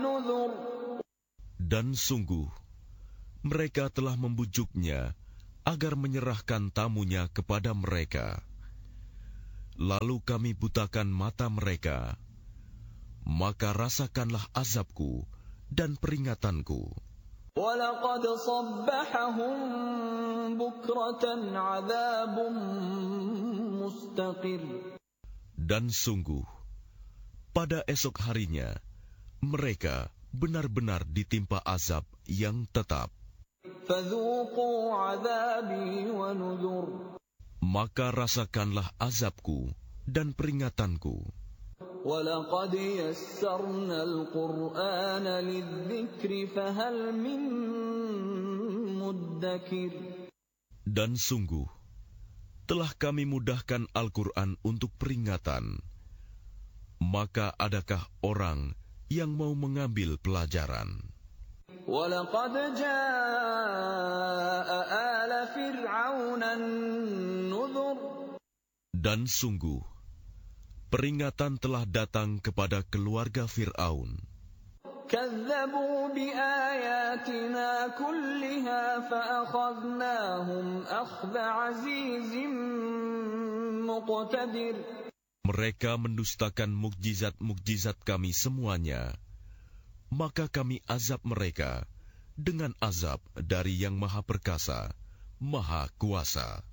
وَنُذُرٍ. Dan sungguh, mereka telah membujuknya agar menyerahkan tamunya kepada mereka. Lalu kami butakan mata mereka, maka rasakanlah azabku dan peringatanku. وَلَقَدْ صَبَّحَهُم بُكْرَةً عَذَابٌ مُسْتَقِرٌّ. Dan sungguh, pada esok harinya, mereka benar-benar ditimpa azab yang tetap. فَذُوقُوا عَذَابِي وَنُذُرِ. Maka rasakanlah azabku dan peringatanku. وَلَقَدْ يَسَّرْنَا الْقُرْآنَ لِلذِّكْرِ فَهَلْ مِن مُّدَّكِرٍ. Dan sungguh, telah kami mudahkan Al-Quran untuk peringatan. Maka adakah orang yang mau mengambil pelajaran? وَلَقَدْ جَاءَ آلَ فِرْعَوْنَ النُّذُرُ. Dan sungguh, peringatan telah datang kepada keluarga Fir'aun. كَذَّبُوا بِآيَاتِنَا كُلِّهَا فَأَخَذْنَاهُمْ أَخْذَ عَزِيزٍ مُقْتَدِرٍ. Mereka mendustakan mukjizat-mukjizat kami semuanya, maka kami azab mereka dengan azab dari Yang Maha Perkasa, Maha Kuasa.